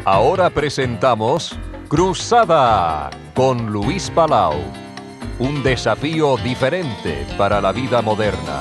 Ahora presentamos Cruzada con Luis Palau. Un desafío diferente para la vida moderna.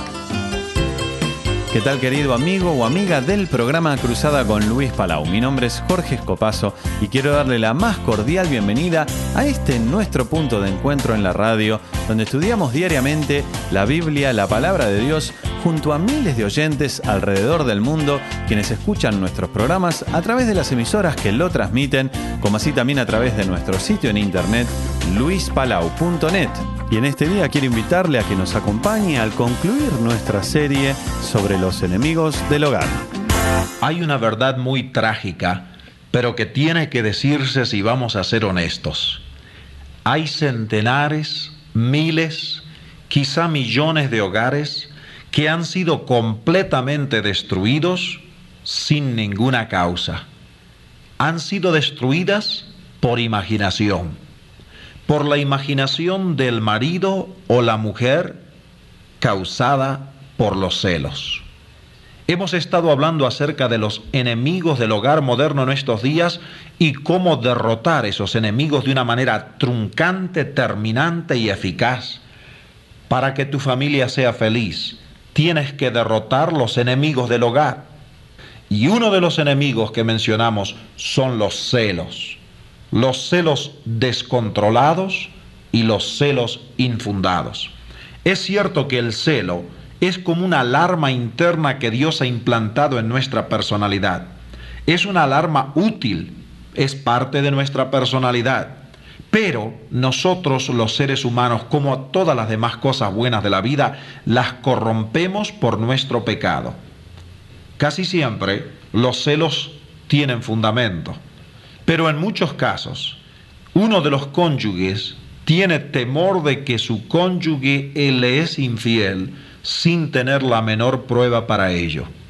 ¿Qué tal, querido amigo o amiga del programa Cruzada con Luis Palau? Mi nombre es Jorge Escopazo y quiero darle la más cordial bienvenida a nuestro punto de encuentro en la radio, donde estudiamos diariamente la Biblia, la Palabra de Dios, junto a miles de oyentes alrededor del mundo, quienes escuchan nuestros programas a través de las emisoras que lo transmiten, como así también a través de nuestro sitio en internet, luispalau.net. Y en este día quiero invitarle a que nos acompañe al concluir nuestra serie sobre los enemigos del hogar. Hay una verdad muy trágica, pero que tiene que decirse si vamos a ser honestos. Hay centenares, miles, quizá millones de hogares que han sido completamente destruidos sin ninguna causa. Han sido destruidas por imaginación. Por la imaginación del marido o la mujer causada por los celos. Hemos estado hablando acerca de los enemigos del hogar moderno en estos días y cómo derrotar esos enemigos de una manera truncante, terminante y eficaz. Para que tu familia sea feliz, tienes que derrotar los enemigos del hogar. Y uno de los enemigos que mencionamos son los celos. Los celos descontrolados y los celos infundados. Es cierto que el celo es como una alarma interna que Dios ha implantado en nuestra personalidad. Es una alarma útil, es parte de nuestra personalidad. Pero nosotros, los seres humanos, como todas las demás cosas buenas de la vida, las corrompemos por nuestro pecado. Casi siempre los celos tienen fundamento. Pero en muchos casos, uno de los cónyuges tiene temor de que su cónyuge le es infiel sin tener la menor prueba para ello.